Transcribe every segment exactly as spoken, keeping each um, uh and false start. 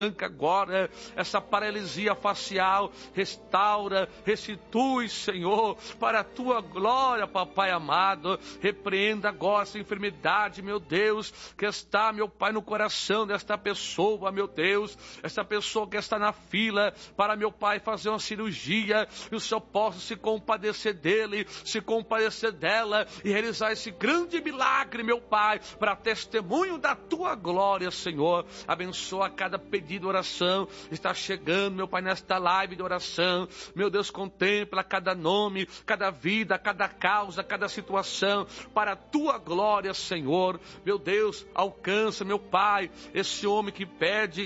agora, essa paralisia facial, restaura, restitui, Senhor, para a tua glória, papai amado. Repreenda agora essa enfermidade, meu Deus, que está, meu Pai, no coração desta pessoa, meu Deus, essa pessoa que está na fila para, meu Pai, fazer uma cirurgia, e o Senhor possa se compadecer dele, se compadecer dela e realizar esse grande milagre, meu Pai, para testemunho da tua glória, Senhor. Abençoa cada pedido de oração, está chegando, meu Pai, nesta live de oração, meu Deus, contempla cada nome, cada vida, cada causa, cada situação, para a tua glória, Senhor. Meu Deus, alcança, meu Pai, esse homem que pede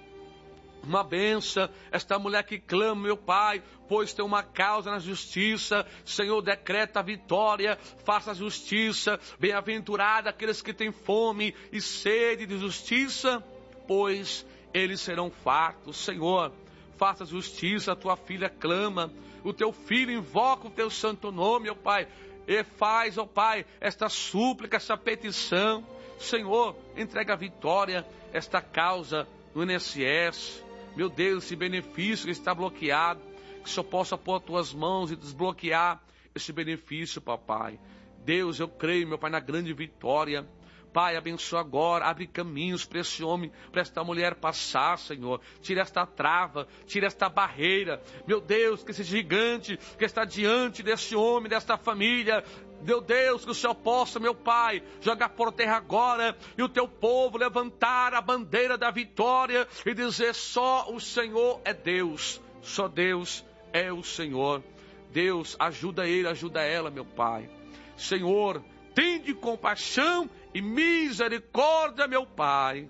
uma bênção, esta mulher que clama, meu Pai, pois tem uma causa na justiça. Senhor, decreta a vitória, faça a justiça. Bem-aventurado aqueles que têm fome e sede de justiça, pois eles serão fartos. Senhor, faça justiça, a tua filha clama, o teu filho invoca o teu santo nome, meu Pai, e faz, ó Pai, esta súplica, essa petição. Senhor, entrega a vitória, esta causa no I N S S, meu Deus, esse benefício que está bloqueado, que o Senhor possa pôr as tuas mãos e desbloquear esse benefício, papai. Deus, eu creio, meu Pai, na grande vitória. Pai, abençoa agora, abre caminhos para esse homem, para esta mulher passar, Senhor. Tira esta trava, tira esta barreira. Meu Deus, que esse gigante que está diante desse homem, desta família, meu Deus, que o Senhor possa, meu Pai, jogar por terra agora, e o teu povo levantar a bandeira da vitória e dizer: só o Senhor é Deus, só Deus é o Senhor. Deus, ajuda ele, ajuda ela, meu Pai. Senhor, tende compaixão e misericórdia, meu Pai.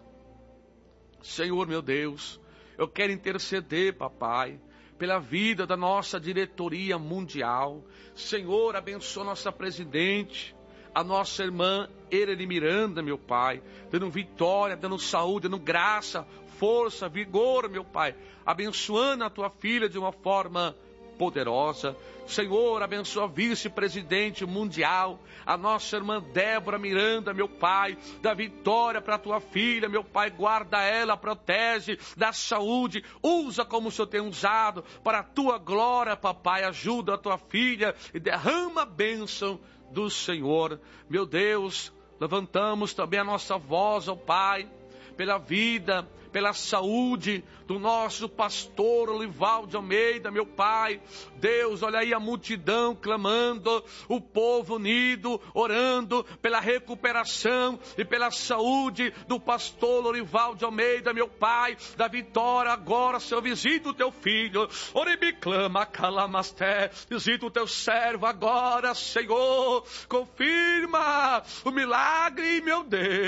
Senhor, meu Deus, eu quero interceder, papai, pela vida da nossa diretoria mundial. Senhor, abençoa nossa presidente, a nossa irmã Ereli Miranda, meu Pai, dando vitória, dando saúde, dando graça, força, vigor, meu Pai, abençoando a tua filha de uma forma poderosa. Senhor, abençoa a vice-presidente mundial, a nossa irmã Débora Miranda, meu Pai, dá vitória para a tua filha, meu Pai, guarda ela, protege, dá saúde, usa como o Senhor tem usado, para a tua glória, papai, ajuda a tua filha e derrama a bênção do Senhor. Meu Deus, levantamos também a nossa voz, ó Pai, pela vida, pela saúde do nosso pastor Olival de Almeida, meu Pai. Deus, olha aí a multidão clamando, o povo unido, orando pela recuperação e pela saúde do pastor Olival de Almeida, meu Pai. Da vitória agora, Senhor, visita o teu filho. Oribi clama, calamasté, visita o teu servo agora, Senhor. Confirma o milagre, meu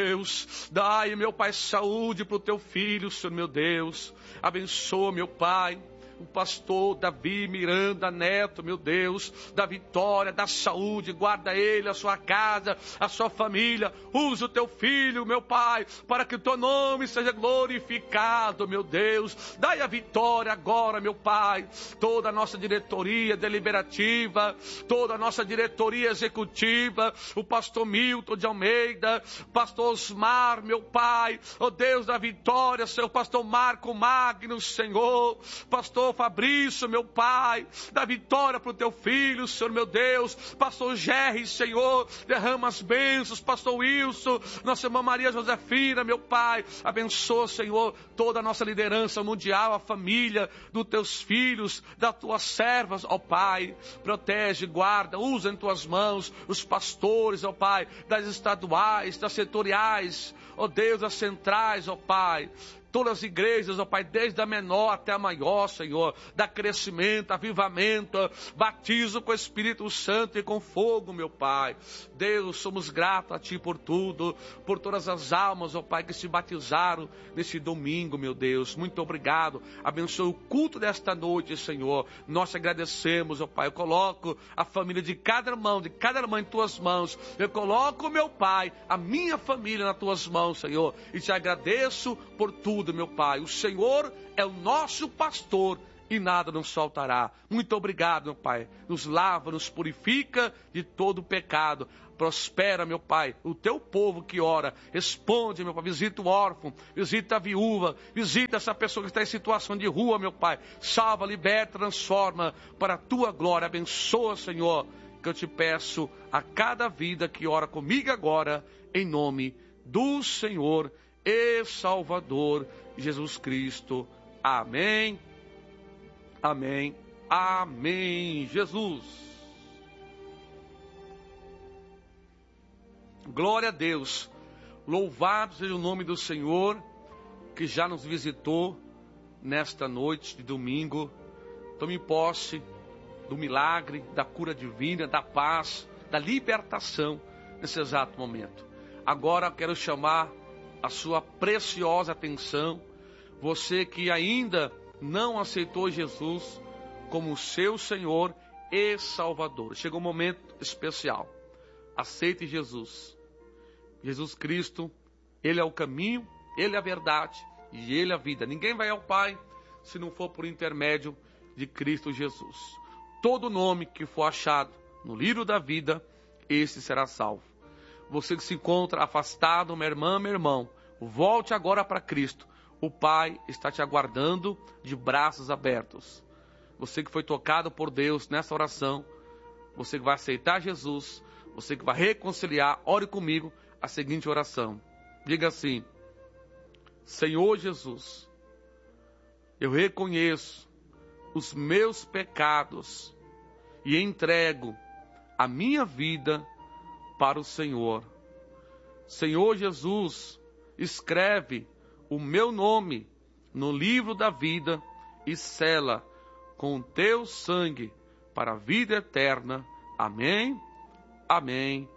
Deus. Dai, meu Pai, saúde para o teu filho, Senhor, meu Deus. Abençoa, meu Pai, o pastor Davi Miranda Neto, meu Deus, da vitória, da saúde, guarda ele, a sua casa, a sua família. Usa o teu filho, meu Pai, para que o teu nome seja glorificado, meu Deus. Dai a vitória agora, meu Pai, toda a nossa diretoria deliberativa, toda a nossa diretoria executiva, o pastor Milton de Almeida, pastor Osmar, meu Pai, ó Deus da vitória, Senhor, pastor Marco Magno, Senhor, pastor Fabrício, meu Pai, dá vitória para o teu filho, Senhor, meu Deus. Pastor Gerry, Senhor, derrama as bênçãos. Pastor Wilson, nossa irmã Maria Josefina, meu Pai, abençoa, Senhor, toda a nossa liderança mundial, a família dos teus filhos, das tuas servas, ó Pai. Protege, guarda, usa em tuas mãos os pastores, ó Pai, das estaduais, das setoriais, ó Deus, das centrais, ó Pai. Todas as igrejas, ó Pai, desde a menor até a maior, Senhor, dá crescimento, avivamento, batizo com o Espírito Santo e com fogo, meu Pai. Deus, somos gratos a Ti por tudo, por todas as almas, ó Pai, que se batizaram nesse domingo, meu Deus. Muito obrigado. Abençoe o culto desta noite, Senhor. Nós te agradecemos, ó Pai. Eu coloco a família de cada irmão, de cada irmã em Tuas mãos. Eu coloco, meu Pai, a minha família nas Tuas mãos, Senhor. E te agradeço por tudo, meu Pai. O Senhor é o nosso pastor e nada nos faltará. Muito obrigado, meu Pai. Nos lava, nos purifica de todo o pecado. Prospera, meu Pai, o teu povo que ora. Responde, meu Pai. Visita o órfão, visita a viúva, visita essa pessoa que está em situação de rua, meu Pai. Salva, liberta, transforma para a tua glória. Abençoa, Senhor, que eu te peço a cada vida que ora comigo agora, em nome do Senhor e Salvador Jesus Cristo. Amém. Amém. Amém. Jesus. Glória a Deus. Louvado seja o nome do Senhor, que já nos visitou nesta noite de domingo. Tome posse do milagre, da cura divina, da paz, da libertação nesse exato momento. Agora eu quero chamar a sua preciosa atenção, você que ainda não aceitou Jesus como seu Senhor e Salvador. Chegou um momento especial. Aceite Jesus. Jesus Cristo, Ele é o caminho, Ele é a verdade e Ele é a vida. Ninguém vai ao Pai se não for por intermédio de Cristo Jesus. Todo nome que for achado no livro da vida, esse será salvo. Você que se encontra afastado, minha irmã, meu irmão, volte agora para Cristo. O Pai está te aguardando de braços abertos. Você que foi tocado por Deus nessa oração, você que vai aceitar Jesus, você que vai reconciliar, ore comigo a seguinte oração. Diga assim: Senhor Jesus, eu reconheço os meus pecados e entrego a minha vida para o Senhor. Senhor Jesus, escreve o meu nome no livro da vida e sela com o teu sangue para a vida eterna. Amém, amém,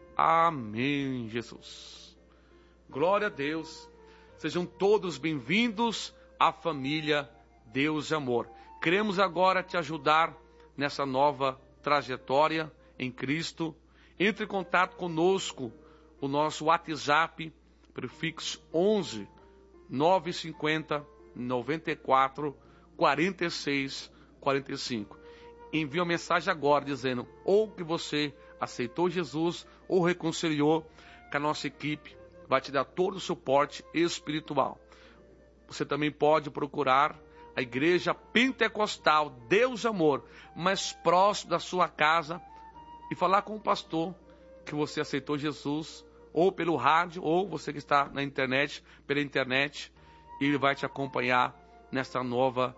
amém, Jesus. Glória a Deus. Sejam todos bem-vindos à família Deus e Amor. Queremos agora te ajudar nessa nova trajetória em Cristo. Entre em contato conosco, o nosso WhatsApp, prefixo onze, nove cinco zero, nove quatro, quatro seis quatro cinco. Envie uma mensagem agora dizendo ou que você aceitou Jesus ou reconciliou, que a nossa equipe vai te dar todo o suporte espiritual. Você também pode procurar a Igreja Pentecostal Deus Amor, mais próximo da sua casa, e falar com o pastor que você aceitou Jesus, ou pelo rádio, ou você que está na internet, pela internet, e ele vai te acompanhar nessa nova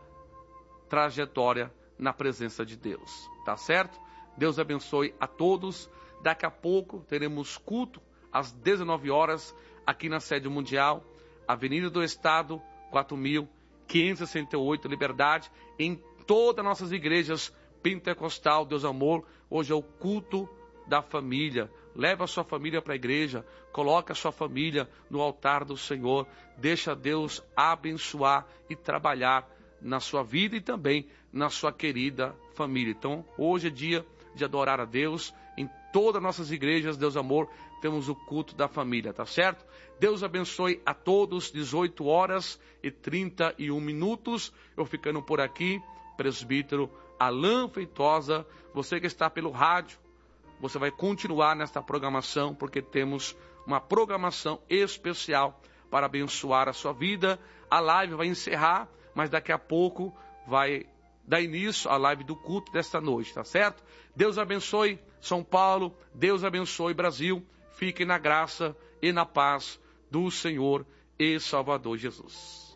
trajetória na presença de Deus. Tá certo? Deus abençoe a todos. Daqui a pouco teremos culto às dezenove horas aqui na sede mundial, Avenida do Estado, quatro mil quinhentos e sessenta e oito, Liberdade, em todas as nossas igrejas Pentecostal Deus Amor. Hoje é o culto da família. Leva a sua família para a igreja, coloque a sua família no altar do Senhor, deixa Deus abençoar e trabalhar na sua vida e também na sua querida família. Então, hoje é dia de adorar a Deus. Em todas as nossas igrejas, Deus Amor, temos o culto da família, tá certo? Deus abençoe a todos. Dezoito horas e trinta e um minutos. Eu ficando por aqui, presbítero Alain Feitosa. Você que está pelo rádio, você vai continuar nesta programação, porque temos uma programação especial para abençoar a sua vida. A live vai encerrar, mas daqui a pouco vai dar início à live do culto desta noite, tá certo? Deus abençoe São Paulo, Deus abençoe Brasil. Fiquem na graça e na paz do Senhor e Salvador Jesus.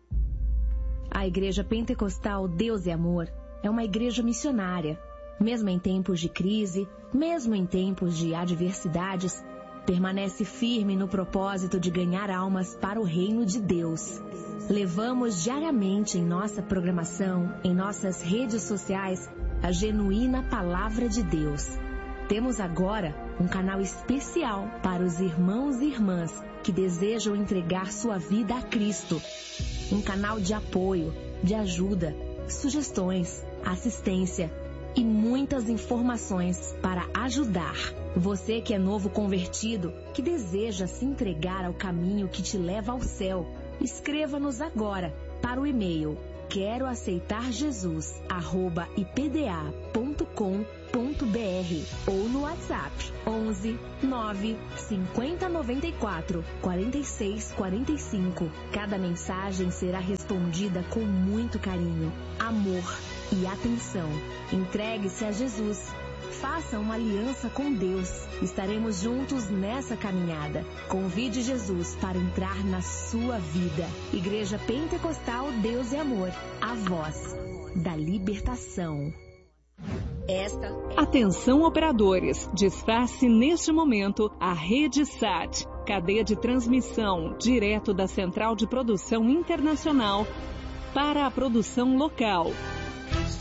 A Igreja Pentecostal Deus e Amor é uma igreja missionária. Mesmo em tempos de crise, mesmo em tempos de adversidades, permanece firme no propósito de ganhar almas para o reino de Deus. Levamos diariamente em nossa programação, em nossas redes sociais, a genuína palavra de Deus. Temos agora um canal especial para os irmãos e irmãs que desejam entregar sua vida a Cristo. Um canal de apoio, de ajuda, sugestões, assistência e muitas informações para ajudar. Você que é novo convertido, que deseja se entregar ao caminho que te leva ao céu, escreva-nos agora para o e-mail quero aceitar Jesus, arroba ipda ponto com ponto br ou no WhatsApp onze nove cinquenta noventa e quatro quarenta e seis quarenta e cinco. Cada mensagem será respondida com muito carinho, amor e atenção. Entregue-se a Jesus. Faça uma aliança com Deus. Estaremos juntos nessa caminhada. Convide Jesus para entrar na sua vida. Igreja Pentecostal Deus é Amor. A voz da libertação. Esta... Atenção, operadores. Desface neste momento a Rede Sat, cadeia de transmissão direto da Central de Produção Internacional para a produção local.